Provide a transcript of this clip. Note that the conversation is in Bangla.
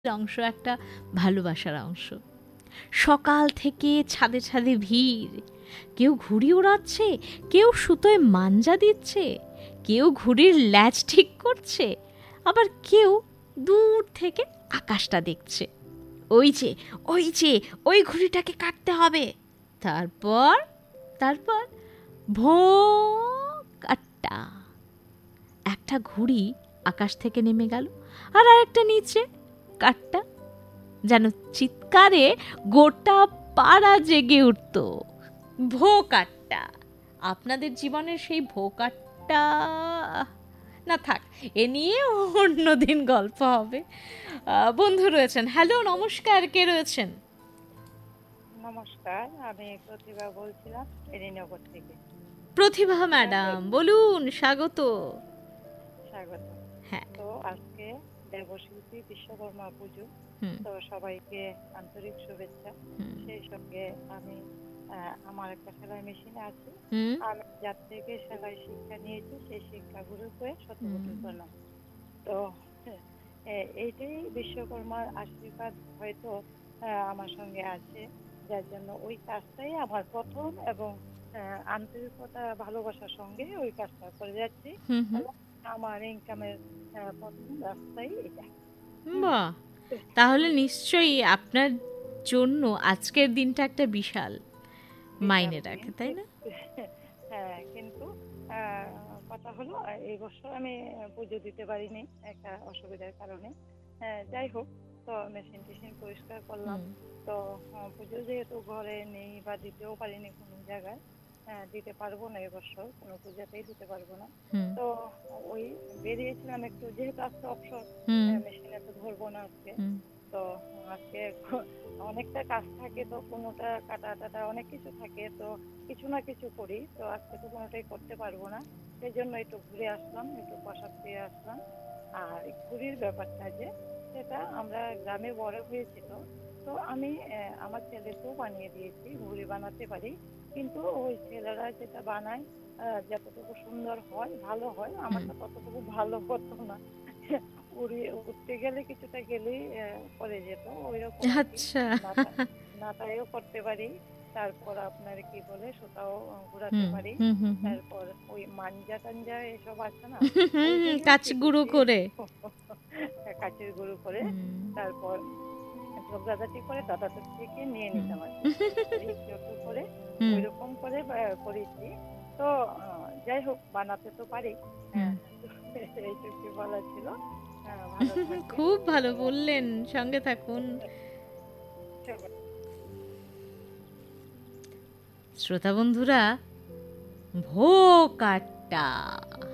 অংশ, একটা ভালোবাসার অংশ। সকাল থেকে ছাদে ছাদে ভিড়, কেউ ঘুড়ি ওড়াচ্ছে, কেউ সুতোয় মাঞ্জা দিচ্ছে, কেউ ঘুড়ির ল্যাজ ঠিক করছে, আবার কেউ দূর থেকে আকাশটা দেখছে। ওই যে ওই যে ওই ঘুড়িটাকে কাটতে হবে। তারপর তারপর ভো কাট্টা, একটা ঘুড়ি আকাশ থেকে নেমে গেল, আর আরেকটা নিচে। কাট্টা যেন চিৎকারে গোটা পাড়া জেগে উঠত। ভো কাট্টা। আপনাদের জীবনের সেই ভো কাট্টা না থাক, এ নিয়ে অন্যদিন গল্প হবে। বন্ধু রয়েছেন। হ্যালো, নমস্কার, কে রয়েছেন? নমস্কার, আমি প্রতিভা বলছিলাম এরিনগর থেকে। প্রতিভা ম্যাডাম, বলুন, স্বাগত। স্বাগত। হ্যাঁ। তো আজকে দেবশিল্পী বিশ্বকর্মা পুজো, হুম তো সবাইকে আন্তরিক শুভেচ্ছা। হুম সেই সঙ্গে আমি আমার একটা সেলাই মেশিন আছে, হুম আমি যার থেকে সেলাই শিক্ষা নিয়েছি সেই শিক্ষাগুলোকে শতকোটি হুম প্রণাম। তো এইটাই বিশ্বকর্মার আশীর্বাদ হয়তো আমার সঙ্গে আছে, যার জন্য ওই কাজটাই আমার প্রথম, এবং আন্তরিকতা ভালোবাসার সঙ্গে ওই কাজটা করে যাচ্ছি, হুম হুম। এবং আমার ইনকামের প্রথম রাস্তাই এটা। হুম। বাহ, তাহলে নিশ্চয়ই আপনার জন্য আজকের দিনটা একটা বিশাল বিশাল মাইনে দিন, রাখে, তাই না? হ্যাঁ, কিন্তু কথা হলো এই বছর আমি পুজো দিতে পারিনি একটা অসুবিধার কারণে। যাই হোক, তো মেশিন টেশিন পরিষ্কার করলাম। হুম তো পুজো যেহেতু ঘরে নেই বা দিতেও পারিনি কোনো জায়গায়, দিতে পারবো না এবছর, কোনো পূজাতেই দিতে পারবো না। হুম তো ওই বেরিয়েছিলাম একটু, যেহেতু আজকে অবসর, হুম মেশিনে তো ধরবো না আজকে। হুম তো আজকে অনেকটা কাজ থাকে, তো কোনোটা কাটা টাটা অনেক কিছু থাকে, তো কিছু না কিছু করি, তো আজকে তো কোনোটাই করতে পারবো না। সেই জন্য একটু ঘুরে আসলাম, একটু প্রসাদ পেয়ে আসলাম। আর ঘুড়ির ব্যাপারটা যে, সেটা আমরা গ্রামে বড় হয়েছি, তো তো আমি আমার ছেলেকেও বানিয়ে দিয়েছি, ঘুড়ি বানাতে পারি। কিন্তু ওই ছেলেরা যেটা বানায়, যতটুকু সুন্দর হয়, ভালো হয়, হুম। আমারটা ততটুকু ভালো হতো না। উঠতে গেলে কিছুটা গেলেই পড়ে যেত, ওইরকম আর কি। আচ্ছা। নাটা নাটাইও করতে পারি, তারপর আপনার কি বলে সুতাও ঘোরাতে হুম পারি, হুম হুম হুম তারপর ওই মাঞ্জা টাঞ্জা এসব আছে না, হুম হুম, ওইগুলোও কাচ গুঁড়ো শিখেছি। করে। কাচের গুঁড়ো করে, হুম তারপর ঝগড়াঝাটি করে দাদাদের থেকে নিয়ে হুম নিতাম আর কি, এই একটু একটু করে হুম ওইরকম করে করেছি। তো যাই হোক, বানাতে তো পারি। হুম। হ্যাঁ, এইটুকু বলা ছিল। ভালো থাকবেন। খুব ভালো এবং বললেন, সঙ্গে থাকুন। শ্রোতা বন্ধুরা, ভো কাট্টা।